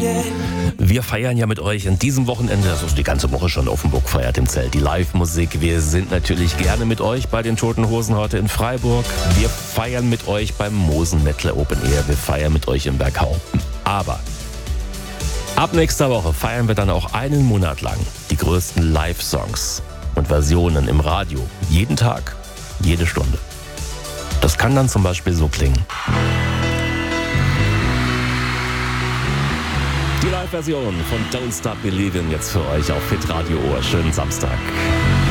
Wir feiern ja mit euch in diesem Wochenende, das ist die ganze Woche schon, Offenburg feiert im Zelt die Live-Musik. Wir sind natürlich gerne mit euch bei den Toten Hosen heute in Freiburg. Wir feiern mit euch beim Mosen Metal Open Air. Wir feiern mit euch in Berghaupten. Aber ab nächster Woche feiern wir dann auch einen Monat lang die größten Live-Songs und Versionen im Radio. Jeden Tag, jede Stunde. Das kann dann zum Beispiel so klingen. Die Live-Version von Don't Stop Believin' jetzt für euch auf Hitradio Ohr. Schönen Samstag.